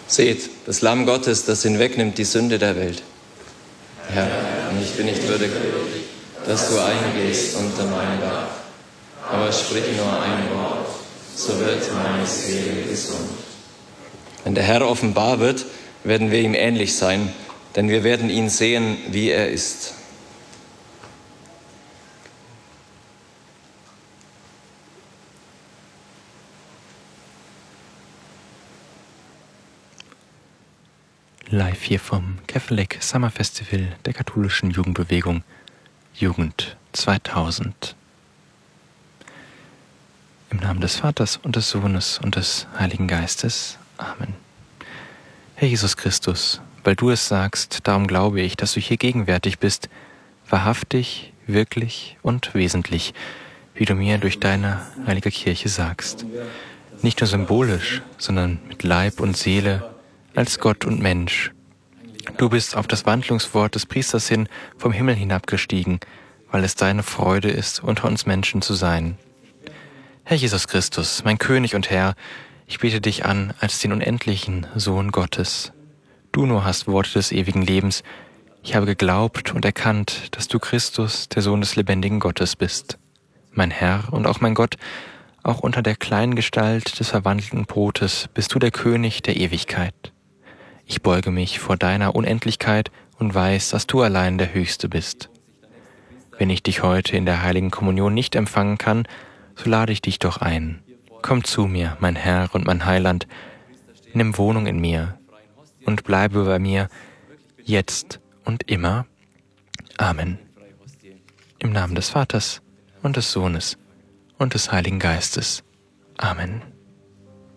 Seht, das Lamm Gottes, das hinwegnimmt die Sünde der Welt. Herr, ich bin nicht würdig, dass du eingehst unter mein Dach, aber sprich nur ein Wort, so wird meine Seele gesund. Wenn der Herr offenbar wird, werden wir ihm ähnlich sein, denn wir werden ihn sehen, wie er ist. Live hier vom Catholic Summer Festival der katholischen Jugendbewegung Jugend 2000. Im Namen des Vaters und des Sohnes und des Heiligen Geistes. Amen. Herr Jesus Christus, weil du es sagst, darum glaube ich, dass du hier gegenwärtig bist, wahrhaftig, wirklich und wesentlich, wie du mir durch deine heilige Kirche sagst. Nicht nur symbolisch, sondern mit Leib und Seele, als Gott und Mensch. Du bist auf das Wandlungswort des Priesters hin vom Himmel hinabgestiegen, weil es deine Freude ist, unter uns Menschen zu sein. Herr Jesus Christus, mein König und Herr, ich bete dich an als den unendlichen Sohn Gottes. Du nur hast Worte des ewigen Lebens. Ich habe geglaubt und erkannt, dass du Christus, der Sohn des lebendigen Gottes bist. Mein Herr und auch mein Gott, auch unter der kleinen Gestalt des verwandelten Brotes bist du der König der Ewigkeit. Ich beuge mich vor deiner Unendlichkeit und weiß, dass du allein der Höchste bist. Wenn ich dich heute in der heiligen Kommunion nicht empfangen kann, so lade ich dich doch ein. Komm zu mir, mein Herr und mein Heiland, nimm Wohnung in mir und bleibe bei mir jetzt und immer. Amen. Im Namen des Vaters und des Sohnes und des Heiligen Geistes. Amen.